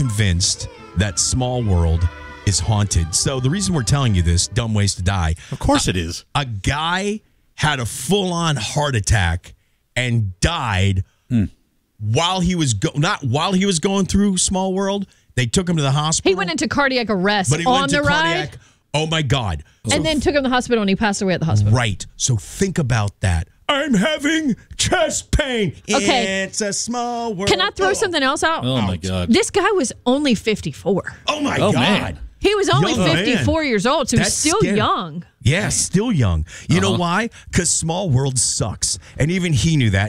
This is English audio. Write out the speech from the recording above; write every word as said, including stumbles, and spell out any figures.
convinced that Small World is haunted. So the reason we're telling you this, Dumb Ways to Die. Of course a, it is. A guy had a full-on heart attack and died hmm. while he was go- not while he was going through Small World. They took him to the hospital. He went into cardiac arrest but he on went to the cardiac, ride. Oh my God. And So then took him to the hospital and he passed away at the hospital. Right. So think about that. I'm having chest pain. Okay. It's a small world. Can I throw Oh. something else out? Oh, my God. This guy was only fifty-four. Oh, my Oh, God. man. He was only Young man. fifty-four years old, so he's That's still scary. young. Yeah, still young. You know Uh-huh. why? Because Small World sucks. And even he knew that.